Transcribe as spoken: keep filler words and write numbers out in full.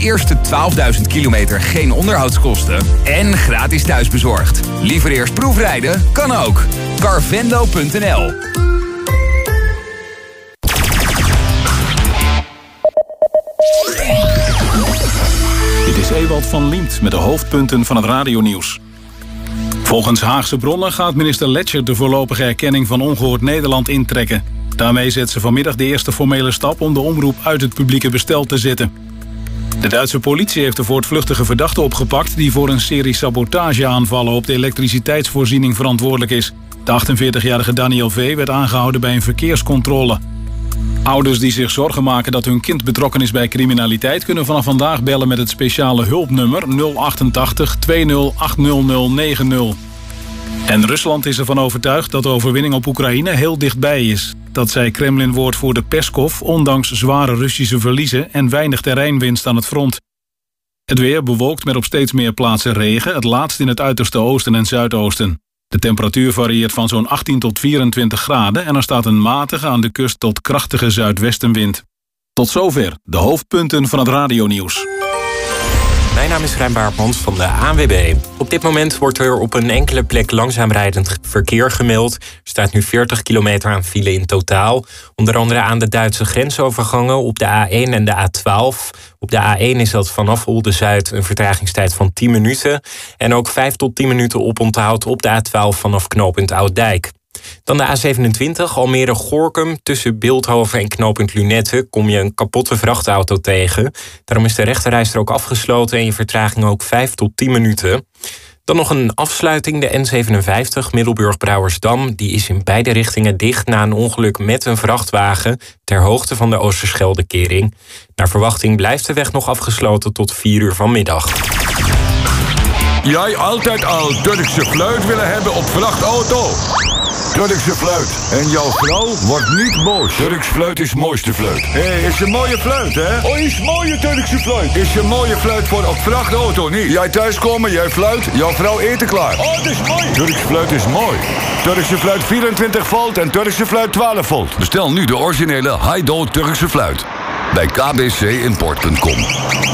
Eerste twaalfduizend kilometer geen onderhoudskosten. En gratis thuisbezorgd. Liever eerst proefrijden? Kan ook. Carvendo punt n l. Dit is Ewald van Liemt met de hoofdpunten van het radionieuws. Volgens Haagse bronnen gaat minister Lettcher de voorlopige erkenning van Ongehoord Nederland intrekken. Daarmee zet ze vanmiddag de eerste formele stap om de omroep uit het publieke bestel te zetten. De Duitse politie heeft de voortvluchtige verdachte opgepakt die voor een serie sabotageaanvallen op de elektriciteitsvoorziening verantwoordelijk is. De achtenveertigjarige Daniel V. werd aangehouden bij een verkeerscontrole. Ouders die zich zorgen maken dat hun kind betrokken is bij criminaliteit kunnen vanaf vandaag bellen met het speciale hulpnummer nul achtentachtig tweeëntwintig achthonderdnegentig. En Rusland is ervan overtuigd dat de overwinning op Oekraïne heel dichtbij is. Dat zei Kremlin-woordvoerder Peskov, ondanks zware Russische verliezen en weinig terreinwinst aan het front. Het weer bewolkt met op steeds meer plaatsen regen, het laatst in het uiterste oosten en zuidoosten. De temperatuur varieert van zo'n achttien tot vierentwintig graden en er staat een matige aan de kust tot krachtige zuidwestenwind. Tot zover de hoofdpunten van het radionieuws. Mijn naam is Rijn Baartmans van de A N W B. Op dit moment wordt er op een enkele plek langzaam rijdend verkeer gemeld. Er staat nu veertig kilometer aan file in totaal. Onder andere aan de Duitse grensovergangen op de A één en de A twaalf. Op de A één is dat vanaf Olden-Zuid een vertragingstijd van tien minuten. En ook vijf tot tien minuten oponthoud op de A twaalf vanaf knooppunt Ouddijk. Dan de A zevenentwintig, Almere-Gorinchem. Tussen Bilthoven en knooppunt Lunette kom je een kapotte vrachtauto tegen. Daarom is de rechterrijstrook afgesloten en je vertraging ook vijf tot tien minuten. Dan nog een afsluiting, de N zevenenvijftig Middelburg-Brouwersdam. Die is in beide richtingen dicht na een ongeluk met een vrachtwagen ter hoogte van de Oosterscheldekering. Naar verwachting blijft de weg nog afgesloten tot vier uur vanmiddag. Jij altijd al Turkse fluit willen hebben op vrachtauto? Turkse fluit. En jouw vrouw wordt niet boos. Turks fluit is mooiste fluit. Hé, hey, is een mooie fluit, hè? Oh, is mooie Turkse fluit. Is een mooie fluit voor op vrachtauto niet. Jij thuiskomen, jij fluit, jouw vrouw eten klaar. Oh, dat is mooi. Turks fluit is mooi. Turkse fluit vierentwintig volt en Turkse fluit twaalf volt. Bestel nu de originele Haido Turkse fluit. Bij k b c import punt com.